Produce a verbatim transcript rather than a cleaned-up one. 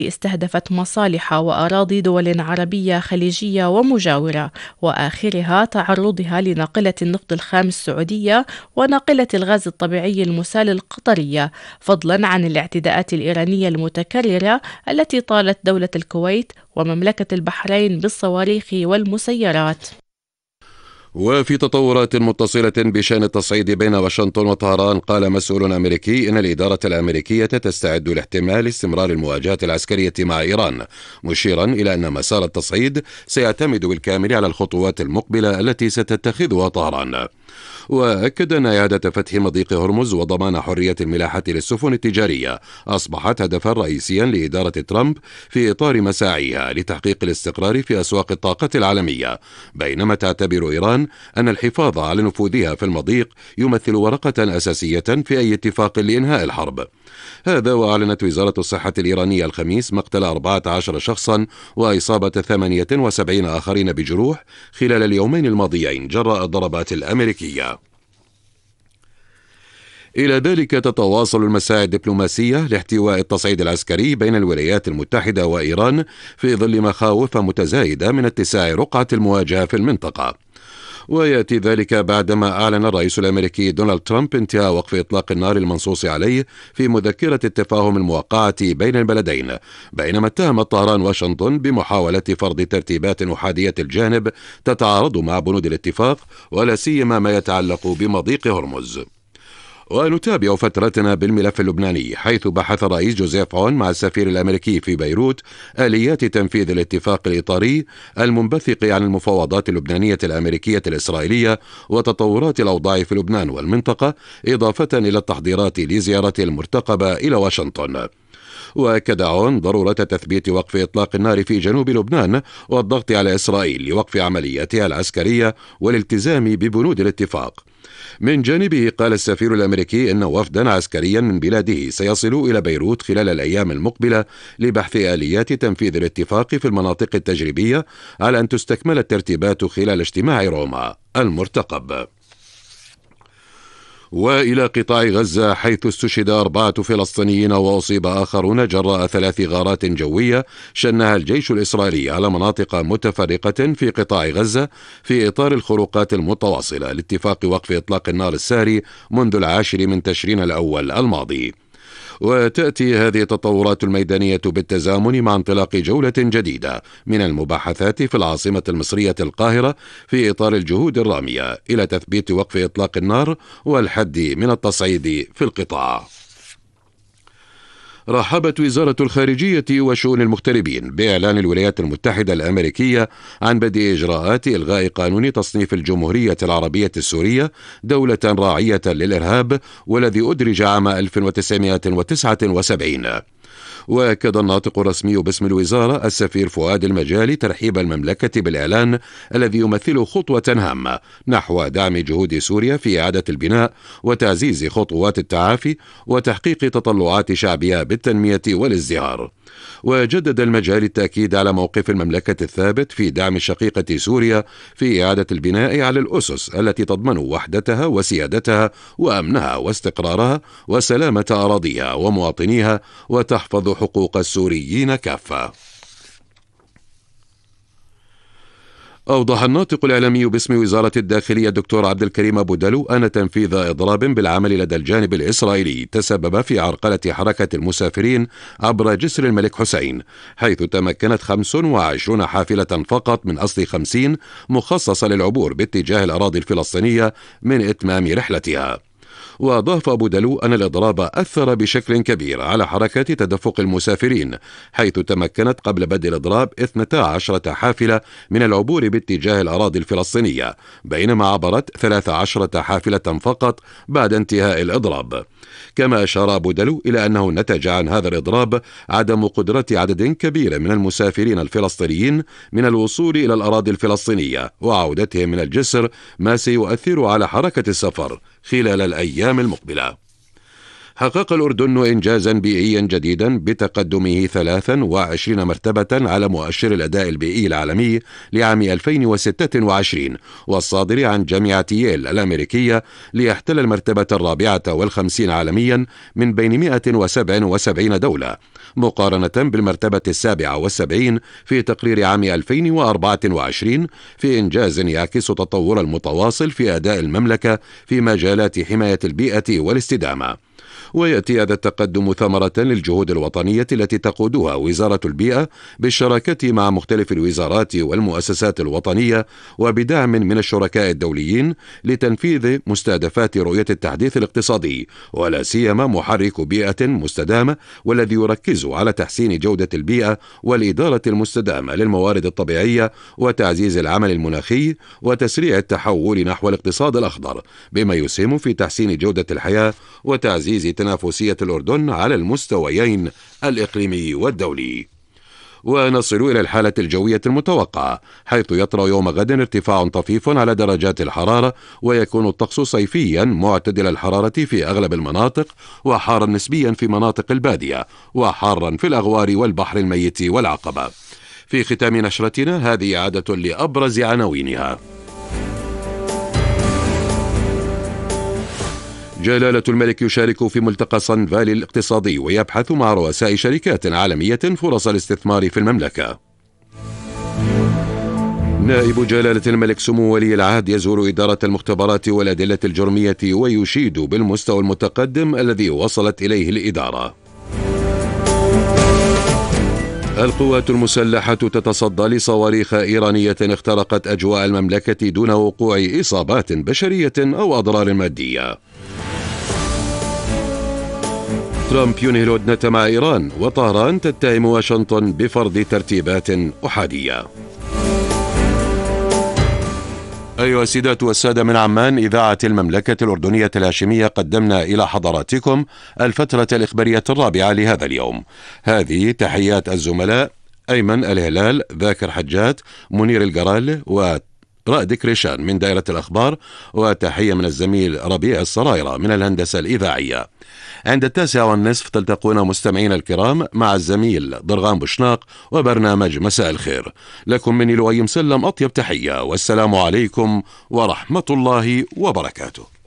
استهدفت مصالح وأراضي دول عربية خليجية ومجاورة، وآخرها تعرضها لناقلة النفط الخام السعودية وناقلة الغاز الطبيعي المسال القطرية، فضلا عن الاعتداءات الإيرانية المتكررة التي طالت دولة الكويت ومملكة البحرين بالصواريخ والمسيرات. وفي تطورات متصلة بشأن التصعيد بين واشنطن وطهران، قال مسؤول أمريكي إن الإدارة الأمريكية تستعد لاحتمال استمرار المواجهة العسكرية مع إيران، مشيرا إلى أن مسار التصعيد سيعتمد بالكامل على الخطوات المقبلة التي ستتخذها طهران. وأكد أن إعادة فتح مضيق هرمز وضمان حرية الملاحة للسفن التجارية أصبحت هدفا رئيسيا لإدارة ترامب في إطار مساعيها لتحقيق الاستقرار في أسواق الطاقة العالمية، بينما تعتبر إيران أن الحفاظ على نفوذها في المضيق يمثل ورقة أساسية في أي اتفاق لإنهاء الحرب. هذا وأعلنت وزارة الصحة الإيرانية الخميس مقتل أربعة عشر شخصا وإصابة ثمانية وسبعين آخرين بجروح خلال اليومين الماضيين جراء الضربات الأمريكية. إلى ذلك تتواصل المساعي الدبلوماسية لاحتواء التصعيد العسكري بين الولايات المتحدة وإيران في ظل مخاوف متزايدة من اتساع رقعة المواجهة في المنطقة. ويأتي ذلك بعدما أعلن الرئيس الأمريكي دونالد ترامب انتهاء وقف إطلاق النار المنصوص عليه في مذكرة التفاهم الموقعة بين البلدين، بينما اتهمت طهران واشنطن بمحاولة فرض ترتيبات أحادية الجانب تتعارض مع بنود الاتفاق، ولا سيما ما يتعلق بمضيق هرمز. ونتابع فترتنا بالملف اللبناني، حيث بحث الرئيس جوزيف عون مع السفير الأمريكي في بيروت آليات تنفيذ الاتفاق الإطاري المنبثق عن المفاوضات اللبنانية الأمريكية الإسرائيلية وتطورات الأوضاع في لبنان والمنطقة، إضافة إلى التحضيرات لزيارته المرتقبة إلى واشنطن. وأكد عون ضرورة تثبيت وقف إطلاق النار في جنوب لبنان والضغط على إسرائيل لوقف عملياتها العسكرية والالتزام ببنود الاتفاق. من جانبه قال السفير الأمريكي إن وفدا عسكريا من بلاده سيصل إلى بيروت خلال الأيام المقبلة لبحث آليات تنفيذ الاتفاق في المناطق التجريبية على أن تستكمل الترتيبات خلال اجتماع روما المرتقب. وإلى قطاع غزة، حيث استشهد أربعة فلسطينيين وأصيب آخرون جراء ثلاث غارات جوية شنها الجيش الإسرائيلي على مناطق متفرقة في قطاع غزة في إطار الخروقات المتواصلة لاتفاق وقف إطلاق النار الساري منذ العاشر من تشرين الأول الماضي. وتأتي هذه التطورات الميدانية بالتزامن مع انطلاق جولة جديدة من المباحثات في العاصمة المصرية القاهرة في إطار الجهود الرامية إلى تثبيت وقف إطلاق النار والحد من التصعيد في القطاع. رحبت وزارة الخارجية وشؤون المغتربين بإعلان الولايات المتحدة الأمريكية عن بدء إجراءات إلغاء قانون تصنيف الجمهورية العربية السورية دولة راعية للإرهاب، والذي أدرج عام ألف وتسعمائة وتسعة وسبعين. وأكد الناطق الرسمي باسم الوزارة السفير فؤاد المجالي ترحيب المملكة بالإعلان الذي يمثل خطوة هامة نحو دعم جهود سوريا في إعادة البناء وتعزيز خطوات التعافي وتحقيق تطلعات شعبها بالتنمية والازدهار. وجدد المجالي التأكيد على موقف المملكة الثابت في دعم شقيقة سوريا في إعادة البناء على الأسس التي تضمن وحدتها وسيادتها وأمنها واستقرارها وسلامة أراضيها ومواطنيها وتحفظ حقوق السوريين كافة. أوضح الناطق الإعلامي باسم وزارة الداخلية الدكتور عبد الكريم أبو دلو أن تنفيذ إضراب بالعمل لدى الجانب الإسرائيلي تسبب في عرقلة حركة المسافرين عبر جسر الملك حسين، حيث تمكنت خمس وعشرين حافلة فقط من أصل خمسين مخصصة للعبور باتجاه الأراضي الفلسطينية من إتمام رحلتها. وأضاف أبو دلو أن الإضراب أثر بشكل كبير على حركة تدفق المسافرين، حيث تمكنت قبل بدء الإضراب اثنتا عشرة حافلة من العبور باتجاه الأراضي الفلسطينية، بينما عبرت ثلاث عشرة حافلة فقط بعد انتهاء الإضراب. كما أشار أبو دلو إلى أنه نتج عن هذا الإضراب عدم قدرة عدد كبير من المسافرين الفلسطينيين من الوصول إلى الأراضي الفلسطينية وعودتهم من الجسر، ما سيؤثر على حركة السفر خلال الأيام المقبلة. حقق الأردن إنجازا بيئيا جديدا بتقدمه ثلاث وعشرين مرتبة على مؤشر الأداء البيئي العالمي لعام ألفين وستة وعشرين والصادر عن جامعة ييل الأمريكية، ليحتل المرتبة الرابعة والخمسين عالميا من بين مئة وسبعة وسبعين دولة، مقارنة بالمرتبة السابعة والسبعين في تقرير عام ألفين وأربعة وعشرين، في إنجاز يعكس تطور المتواصل في أداء المملكة في مجالات حماية البيئة والاستدامة. ويأتي هذا التقدم ثمرة للجهود الوطنية التي تقودها وزارة البيئة بالشراكة مع مختلف الوزارات والمؤسسات الوطنية وبدعم من الشركاء الدوليين لتنفيذ مستهدفات رؤية التحديث الاقتصادي، ولا سيما محرك بيئة مستدامة، والذي يركز على تحسين جودة البيئة والإدارة المستدامة للموارد الطبيعية وتعزيز العمل المناخي وتسريع التحول نحو الاقتصاد الأخضر، بما يسهم في تحسين جودة الحياة وتعزيز تنافسية الأردن على المستويين الإقليمي والدولي. ونصل إلى الحالة الجوية المتوقعة، حيث يطرأ يوم غد ارتفاع طفيف على درجات الحرارة، ويكون الطقس صيفيا معتدل الحرارة في أغلب المناطق، وحارا نسبيا في مناطق البادية، وحارا في الأغوار والبحر الميت والعقبة. في ختام نشرتنا هذه إعادة لأبرز عناوينها. جلالة الملك يشارك في ملتقى صن فالي الاقتصادي ويبحث مع رؤساء شركات عالمية فرص الاستثمار في المملكة. نائب جلالة الملك سمو ولي العهد يزور إدارة المختبرات والأدلة الجرمية ويشيد بالمستوى المتقدم الذي وصلت إليه الإدارة. القوات المسلحة تتصدى لصواريخ إيرانية اخترقت أجواء المملكة دون وقوع إصابات بشرية أو أضرار مادية. ترامب ينهي الهدنة مع إيران، وطهران تتهم واشنطن بفرض ترتيبات أحادية. أيها السيدات والسادة، من عمان إذاعة المملكة الأردنية الهاشمية قدمنا إلى حضراتكم الفترة الإخبارية الرابعة لهذا اليوم. هذه تحيات الزملاء أيمن الهلال، ذاكر حجات، منير الجرال و رائد كريشان من دائرة الأخبار، وتحية من الزميل ربيع السرايرة من الهندسة الإذاعية. عند التاسعة والنصف تلتقون مستمعين الكرام مع الزميل ضرغام بوشناق وبرنامج مساء الخير. لكم مني لؤي مسلم أطيب تحية، والسلام عليكم ورحمة الله وبركاته.